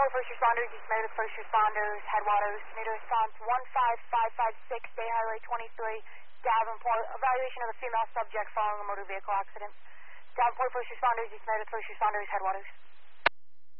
Davenport First Responders, East Meredith First Responders, Headwaters, tornado response 15556, State Highway 23, Davenport. Evaluation of a female subject following a motor vehicle accident. Davenport First Responders, East Meredith First Responders, Headwaters.